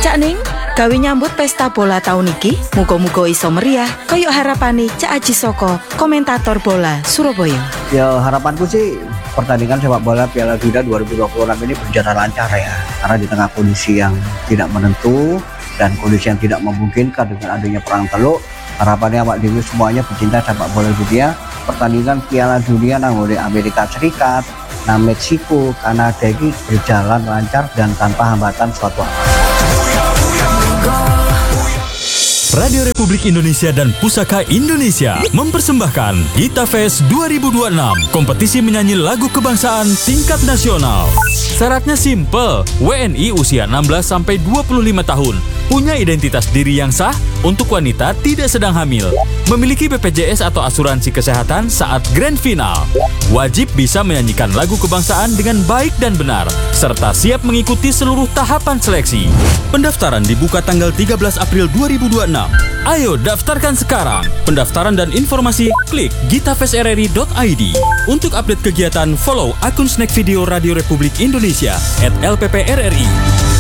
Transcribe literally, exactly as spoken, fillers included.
Cak Ning, gawe nyambut pesta bola tahun iki, muga-muga iso meriah koyok harapane Cak Aji Soko, komentator bola Surabaya. Ya harapanku sih pertandingan sepak bola Piala Dunia dua ribu dua puluh enam ini berjalan lancar ya, karena di tengah kondisi yang tidak menentu dan kondisi yang tidak memungkinkan dengan adanya perang teluk, harapannya awak dhewe semuanya pecinta sepak bola dunia, pertandingan Piala Dunia nang oleh Amerika Serikat, nang Meksiko, Kanada ini berjalan lancar dan tanpa hambatan suatu. Radio Republik Indonesia dan Pusaka Indonesia mempersembahkan Gita Fest dua ribu dua puluh enam, kompetisi menyanyi lagu kebangsaan tingkat nasional. Syaratnya simple, W N I usia enam belas sampai dua puluh lima tahun, punya identitas diri yang sah, untuk wanita tidak sedang hamil, memiliki B P J S atau asuransi kesehatan saat grand final, wajib bisa menyanyikan lagu kebangsaan dengan baik dan benar, serta siap mengikuti seluruh tahapan seleksi. Pendaftaran dibuka tanggal tiga belas April dua ribu dua puluh enam. Ayo daftarkan sekarang. Pendaftaran dan informasi klik gitafestrri dot i d. Untuk update kegiatan, follow akun Snack Video Radio Republik Indonesia at L P P R R I.